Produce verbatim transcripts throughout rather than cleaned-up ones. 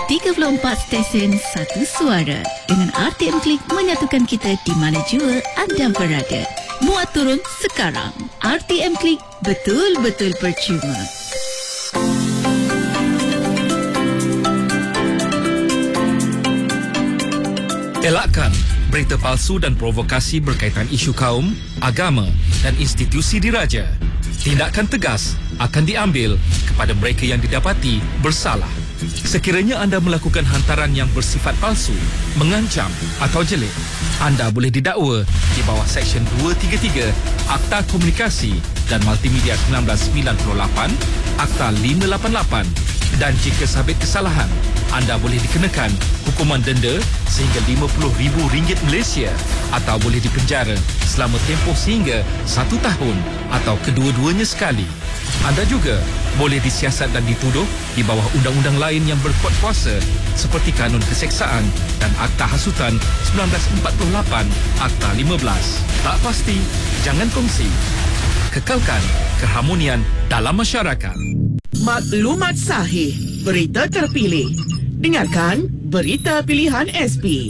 tiga puluh empat stesen, satu suara. Dengan R T M Klik menyatukan kita di mana jua anda berada. Muat turun sekarang. R T M Klik, betul-betul percuma. Elakkan berita palsu dan provokasi berkaitan isu kaum, agama dan institusi diraja. Tindakan tegas akan diambil kepada mereka yang didapati bersalah. Sekiranya anda melakukan hantaran yang bersifat palsu, mengancam atau jelik, anda boleh didakwa di bawah Seksyen dua tiga tiga Akta Komunikasi dan Multimedia seribu sembilan ratus sembilan puluh lapan, Akta lima lapan lapan, dan jika sabit kesalahan, anda boleh dikenakan hukuman denda sehingga lima puluh ribu ringgit Malaysia atau boleh dipenjara selama tempoh sehingga satu tahun atau kedua-duanya sekali. Anda juga boleh disiasat dan dituduh di bawah undang-undang lain yang berkuat kuasa seperti Kanun Keseksaan dan Akta Hasutan seribu sembilan ratus empat puluh lapan, Akta lima belas. Tak pasti, jangan kongsi. Kekalkan keharmonian dalam masyarakat. Maklumat sahih, berita terpilih. Dengarkan Berita Pilihan S P.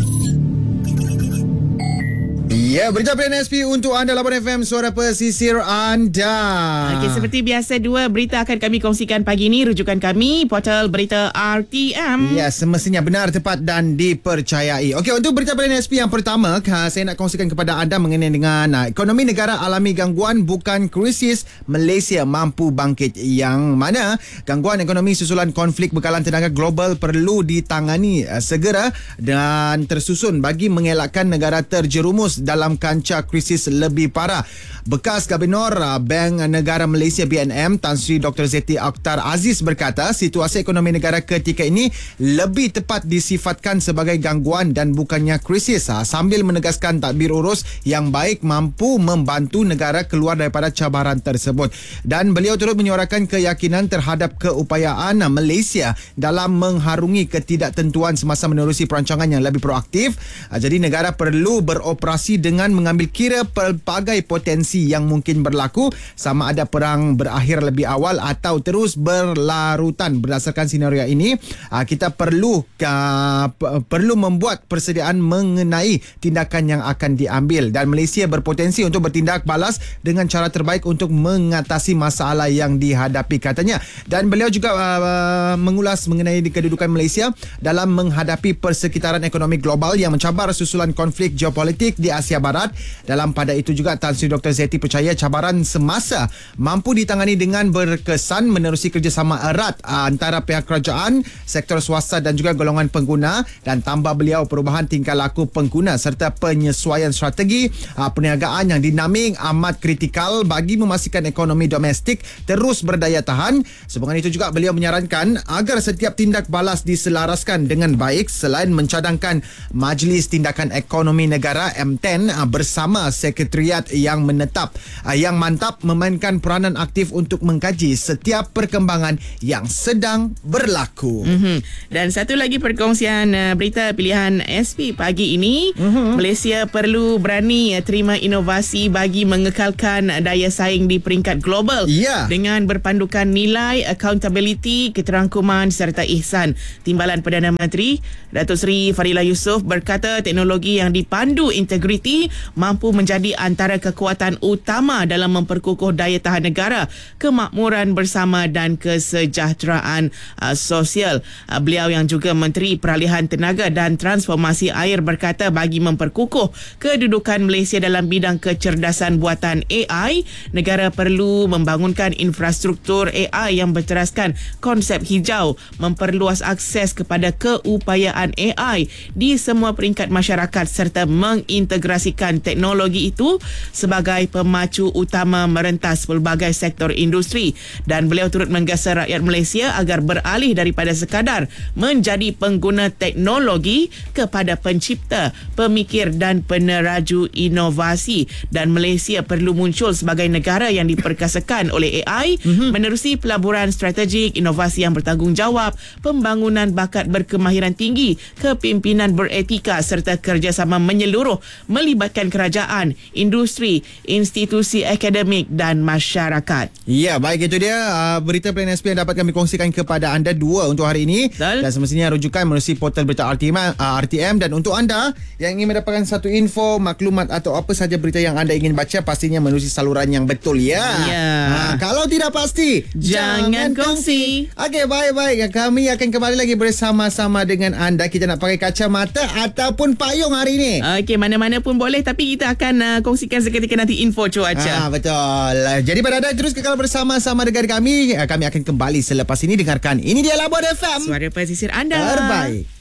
Ya, berita pilihan S P untuk anda, lapan F M, suara pesisir anda. Okey, seperti biasa, dua berita akan kami kongsikan pagi ini. Rujukan kami, portal berita R T M. Ya, semestinya benar, tepat dan dipercayai. Okey, untuk berita pilihan S P yang pertama, saya nak kongsikan kepada anda mengenai dengan ekonomi negara alami gangguan, bukan krisis, Malaysia mampu bangkit. Yang mana gangguan ekonomi susulan konflik bekalan tenaga global perlu ditangani segera dan tersusun bagi mengelakkan negara terjerumus dalam kancah krisis lebih parah. Bekas Gubernur Bank Negara Malaysia B N M Tan Sri Doktor Zeti Akhtar Aziz berkata situasi ekonomi negara ketika ini lebih tepat disifatkan sebagai gangguan dan bukannya krisis, sambil menegaskan tadbir urus yang baik mampu membantu negara keluar daripada cabaran tersebut. Dan beliau turut menyuarakan keyakinan terhadap keupayaan Malaysia dalam mengharungi ketidaktentuan semasa menerusi perancangan yang lebih proaktif. Jadi negara perlu beroperasi dengan mengambil kira pelbagai potensi yang mungkin berlaku, sama ada perang berakhir lebih awal atau terus berlarutan. Berdasarkan senario ini, kita perlu perlu membuat persediaan mengenai tindakan yang akan diambil, dan Malaysia berpotensi untuk bertindak balas dengan cara terbaik untuk mengatasi masalah yang dihadapi, katanya. Dan beliau juga uh, mengulas mengenai kedudukan Malaysia dalam menghadapi persekitaran ekonomi global yang mencabar susulan konflik geopolitik di Asia Barat. Dalam pada itu juga, Tan Sri Doktor Zeti percaya cabaran semasa mampu ditangani dengan berkesan menerusi kerjasama erat antara pihak kerajaan, sektor swasta dan juga golongan pengguna. Dan tambah beliau, perubahan tingkah laku pengguna serta penyesuaian strategi perniagaan yang dinamik amat kritikal bagi memastikan ekonomi domestik terus berdaya tahan. Sehubungan itu juga beliau menyarankan agar setiap tindak balas diselaraskan dengan baik selain mencadangkan Majlis Tindakan Ekonomi Negara M sepuluh bersama Sekretariat yang menetap yang mantap memainkan peranan aktif untuk mengkaji setiap perkembangan yang sedang berlaku. Mm-hmm. Dan satu lagi perkongsian uh, berita pilihan S P pagi ini, mm-hmm. Malaysia perlu berani uh, terima inovasi bagi mengekalkan uh, daya saing di peringkat global, yeah. dengan berpandukan nilai accountability, keterangkuman serta ihsan. Timbalan Perdana Menteri Datuk Seri Fadilah Yusof berkata teknologi yang dipandu integriti mampu menjadi antara kekuatan utama dalam memperkukuh daya tahan negara, kemakmuran bersama dan kesejahteraan uh, sosial. Uh, beliau yang juga Menteri Peralihan Tenaga dan Transformasi Air berkata bagi memperkukuh kedudukan Malaysia dalam bidang kecerdasan buatan A I, negara perlu membangunkan infrastruktur A I yang berteraskan konsep hijau, memperluas akses kepada keupayaan A I di semua peringkat masyarakat serta mengintegrasikan teknologi itu sebagai pemacu utama merentas pelbagai sektor industri. Dan beliau turut menggesa rakyat Malaysia agar beralih daripada sekadar menjadi pengguna teknologi kepada pencipta, pemikir dan peneraju inovasi. Dan Malaysia perlu muncul sebagai negara yang diperkasakan oleh A I, mm-hmm. menerusi pelaburan strategik, inovasi yang bertanggungjawab, pembangunan bakat berkemahiran tinggi, kepimpinan beretika serta kerjasama menyeluruh melibatkan melibatkan kerajaan, industri, institusi akademik dan masyarakat. Ya, baik, itu dia uh, berita Pilihan S P yang dapat kami kongsikan kepada anda dua untuk hari ini. Betul. Dan semestinya rujukan melalui portal berita R T M, uh, R T M. Dan untuk anda yang ingin mendapatkan satu info, maklumat atau apa sahaja berita yang anda ingin baca, pastinya melalui saluran yang betul, ya. Ya. Uh, kalau tidak pasti, Jangan kongsi. Okey, baik-baik. Kami akan kembali lagi bersama-sama dengan anda. Kita nak pakai kacamata ataupun payung hari ini. Okey, mana-mana pun boleh, tapi kita akan uh, kongsikan seketika nanti info cuaca. Ah, betul. Jadi pada anda terus kekal bersama-sama dengan kami. Kami akan kembali selepas ini. Dengarkan Ini Dia Labuan F M. Suara pesisir anda. Terbaik.